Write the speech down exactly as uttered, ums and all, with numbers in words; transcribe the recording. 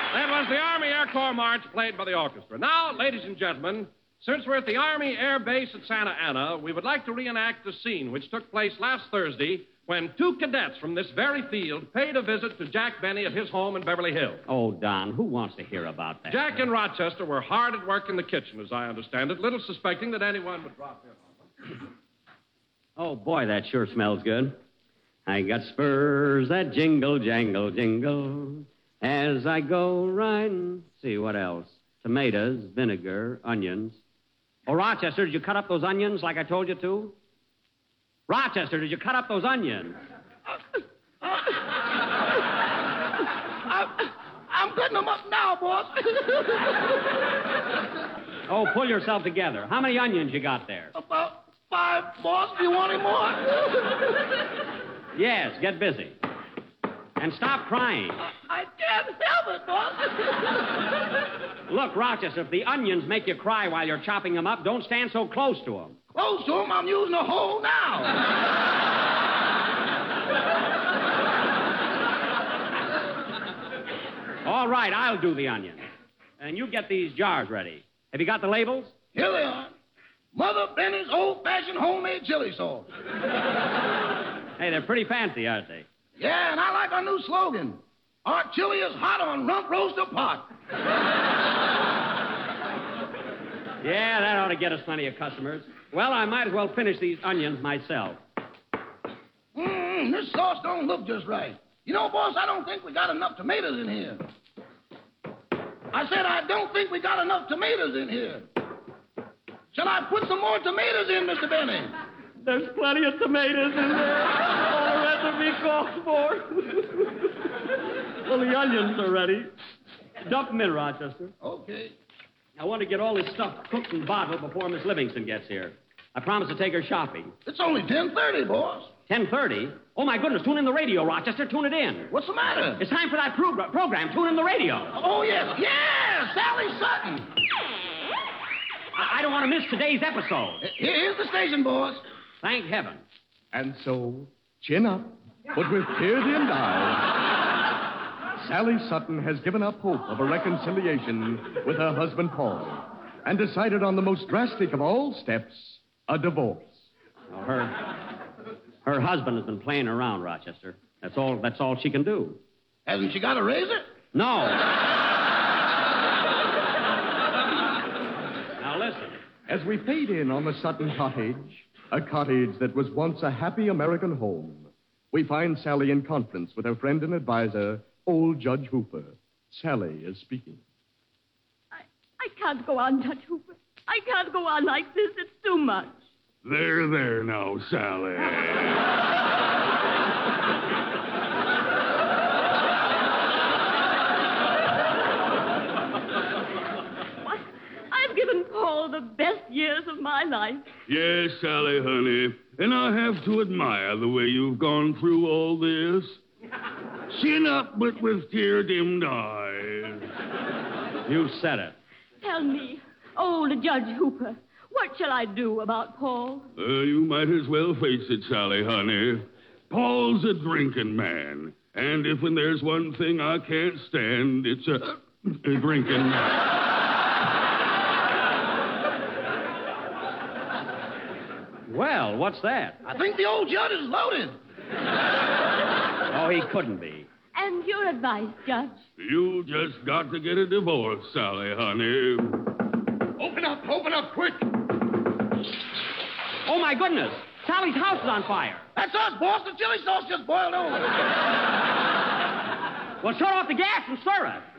That was the Army Air Corps March played by the orchestra. Now, ladies and gentlemen, since we're at the Army Air Base at Santa Ana, we would like to reenact a scene which took place last Thursday when two cadets from this very field paid a visit to Jack Benny at his home in Beverly Hills. Oh, Don, who wants to hear about that? Jack and Rochester were hard at work in the kitchen, as I understand it, little suspecting that anyone would drop in. Oh, boy, that sure smells good. I got spurs that jingle, jangle, jingle as I go riding. See, what else? Tomatoes, vinegar, onions. Oh, Rochester, did you cut up those onions like I told you to? Rochester, did you cut up those onions? I'm, I'm cutting them up now, boss. Oh, pull yourself together. How many onions you got there? About five, boss. Do you want any more? Yes, get busy. And stop crying. I can't help it, boss. Look, Rochester, if the onions make you cry while you're chopping them up, don't stand so close to them. Close to him, I'm using a hoe now. All right, I'll do the onions. And you get these jars ready. Have you got the labels? Here they are. Mother Benny's old-fashioned homemade chili sauce. Hey, they're pretty fancy, aren't they? Yeah, and I like our new slogan. Our chili is hot on rump roaster pot. Yeah, that ought to get us plenty of customers. Well, I might as well finish these onions myself. Mmm, this sauce don't look just right. You know, boss, I don't think we got enough tomatoes in here. I said I don't think we got enough tomatoes in here. Shall I put some more tomatoes in, Mister Benny? There's plenty of tomatoes in there. All the recipe calls for. Well, the onions are ready. Dump them in, Rochester. Okay. I want to get all this stuff cooked and bottled before Miss Livingston gets here. I promised to take her shopping. It's only ten thirty, boss. ten thirty? Oh, my goodness, tune in the radio, Rochester. Tune it in. What's the matter? It's time for that pro- program. Tune in the radio. Oh, yes. Yes, Sally Sutton. I, I don't want to miss today's episode. Here's the station, boss. Thank heaven. And so, chin up, but with tear-dimmed eyes, Sally Sutton has given up hope of a reconciliation with her husband, Paul, and decided on the most drastic of all steps, a divorce. Well, her, her husband has been playing around, Rochester. That's all, that's all she can do. Hasn't she got a razor? No. Now, listen. As we fade in on the Sutton cottage, a cottage that was once a happy American home, we find Sally in conference with her friend and advisor, old Judge Hooper. Sally is speaking. I, I can't go on, Judge Hooper. I can't go on like this. It's too much. There, there now, Sally. What? I've given Paul the best years of my life. Yes, Sally, honey. And I have to admire the way you've gone through all this. Chin up, but with tear-dimmed eyes. You said it. Tell me, old Judge Hooper, what shall I do about Paul? Uh, you might as well face it, Sally, honey. Paul's a drinking man. And if and there's one thing I can't stand, it's a, a drinking man. Well, what's that? I think the old judge is loaded. Oh, he couldn't be. And your advice, Judge? You just got to get a divorce, Sally, honey. Open up, open up, quick. Oh, my goodness. Sally's house is on fire. That's us, boss. The chili sauce just boiled over. Well, shut off the gas and stir it.